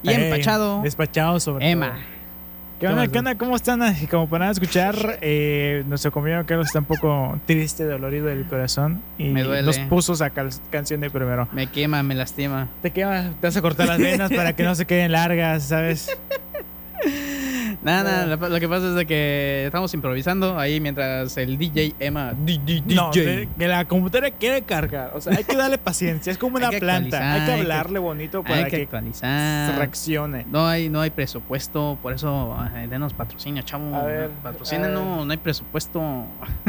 Y empachado. Despachado sobre Emma. todo. ¿Qué onda? ¿Qué onda? ¿Cómo están? Como para escuchar, nuestro compañero Carlos está un poco triste, dolorido del corazón. Y Me duele. nos puso esa canción de primero. Me quema, me lastima. Te quema, te vas a cortar las venas para que no se queden largas, ¿sabes? Nada, lo que pasa es de que estamos improvisando ahí mientras el DJ Emma. No, que la computadora quiere cargar. O sea, hay que darle paciencia. Es como una planta. Hay que hablarle bonito para que actualizar. reaccione. No hay presupuesto, por eso denos patrocinio, chavo. A ver, patrocínenos, no hay presupuesto.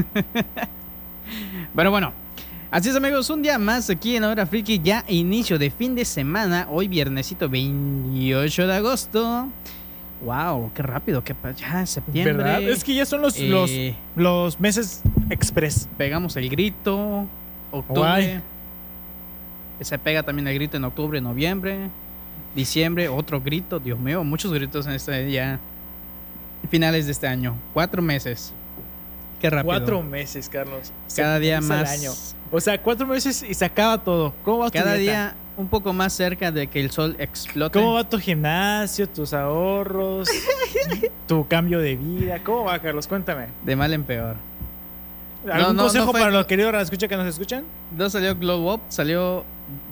Pero bueno, así es, amigos, un día más aquí en Hora Friki, ya inicio de fin de semana. Hoy viernesito 28 de agosto. Wow, qué rápido, ya es septiembre. ¿Verdad? Es que ya son los meses express. Pegamos el grito, octubre. Se pega también el grito en octubre, noviembre, diciembre, otro grito. Dios mío, muchos gritos en este ya. Finales de este año. 4 meses. Qué rápido. 4 meses, Carlos. Cada día más. Año. O sea, 4 meses y se acaba todo. ¿Cómo va tu Cada dieta? día un poco más cerca de que el sol explote. ¿Cómo va tu gimnasio, tus ahorros, tu cambio de vida? ¿Cómo va, Carlos? Cuéntame. De mal en peor. ¿Algún consejo para los queridos radioescuchas que nos escuchan? No salió Glow Up, salió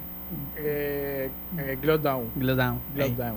Glow Down. Glow Down. Glow Down.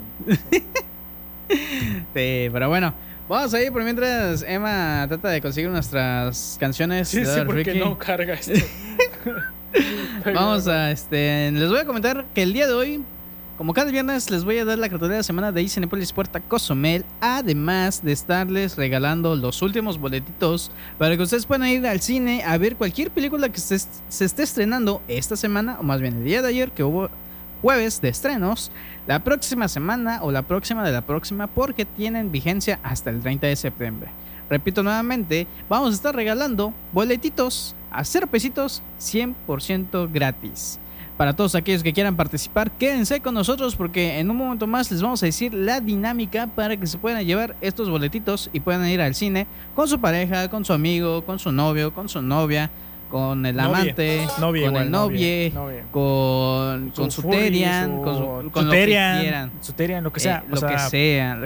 Sí, pero bueno, vamos a ir por mientras Emma trata de conseguir nuestras canciones. Sí, porque Ricky no carga esto. Vamos a les voy a comentar que el día de hoy, como cada viernes, les voy a dar la cartelera de semana de Cinépolis Puerta Cozumel, además de estarles regalando los últimos boletitos para que ustedes puedan ir al cine a ver cualquier película que se esté estrenando esta semana, o más bien el día de ayer, que hubo jueves de estrenos, la próxima semana o la próxima de la próxima, porque tienen vigencia hasta el 30 de septiembre. Repito nuevamente, vamos a estar regalando boletitos a 0 pesitos, 100% gratis. Para todos aquellos que quieran participar, quédense con nosotros porque en un momento más les vamos a decir la dinámica para que se puedan llevar estos boletitos y puedan ir al cine con su pareja, con su amigo, con su novio, con su novia, con el amante, con el novie, con su terian, con lo que quieran. Su terian, lo que sea. Lo que sea.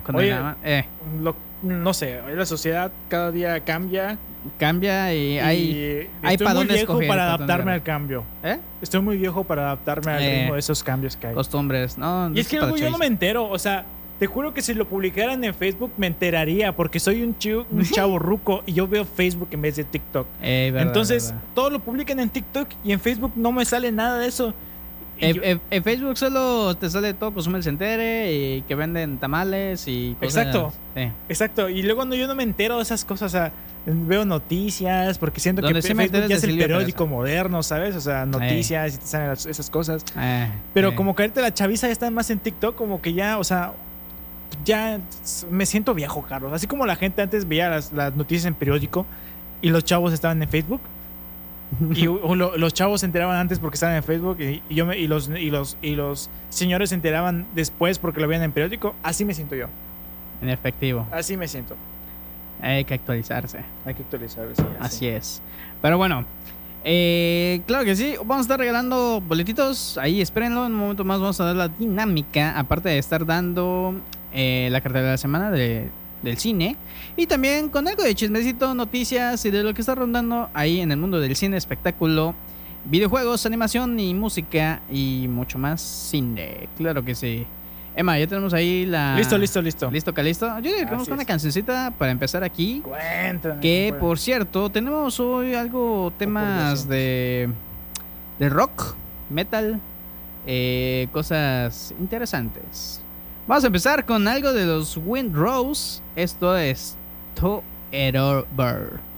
No sé, hoy la sociedad cada día cambia y hay para dónde escoger. Estoy muy viejo para adaptarme al cambio. Estoy muy viejo para adaptarme al ritmo de esos cambios que hay. Costumbres, ¿no? Y es que luego yo no me entero, o sea, te juro que si lo publicaran en Facebook me enteraría porque soy un chavo ruco y yo veo Facebook en vez de TikTok. Verdad, entonces, verdad. todo lo publican en TikTok y en Facebook no me sale nada de eso. En Facebook solo te sale todo Cozumel se entere y que venden tamales y cosas. Exacto. Exacto. Y luego yo no me entero de esas cosas. O sea, veo noticias porque siento que Facebook ya es el periódico moderno, ¿sabes? O sea, noticias y te salen esas cosas. Pero como que ahorita la chaviza ya está más en TikTok, como que ya, o sea, ya me siento viejo, Carlos. Así como la gente antes veía las noticias en periódico y los chavos estaban en Facebook. Y los chavos se enteraban antes porque estaban en Facebook y los señores se enteraban después porque lo veían en periódico. Así me siento yo. En efectivo. Así me siento. Hay que actualizarse. Así es. Pero bueno, claro que sí. Vamos a estar regalando boletitos. Ahí espérenlo. En un momento más vamos a dar la dinámica. Aparte de estar dando la cartelera de la semana del cine y también con algo de chismecito, noticias y de lo que está rondando ahí en el mundo del cine, espectáculo, videojuegos, animación y música y mucho más cine. Claro que sí. Emma, ya tenemos ahí la... Listo. ¿Listo, Calisto? Yo diría que vamos con una cancioncita para empezar aquí. Cuéntame. Que, por cierto, tenemos hoy temas de rock, metal, cosas interesantes. Vamos a empezar con algo de los Windrose. Esto es To It Over.